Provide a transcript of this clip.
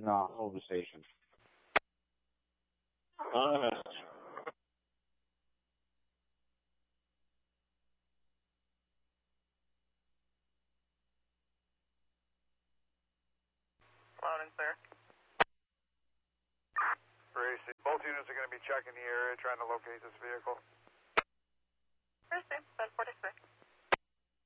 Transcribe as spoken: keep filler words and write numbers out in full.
not over station. Uh, Loud and clear. Gracie, both units are going to be checking the area, trying to locate this vehicle. Gracie, ten forty-three.